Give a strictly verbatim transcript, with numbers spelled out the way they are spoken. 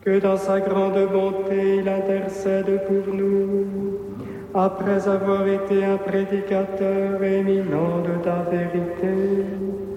que dans sa grande bonté il intercède pour nous, après avoir été un prédicateur éminent de ta vérité.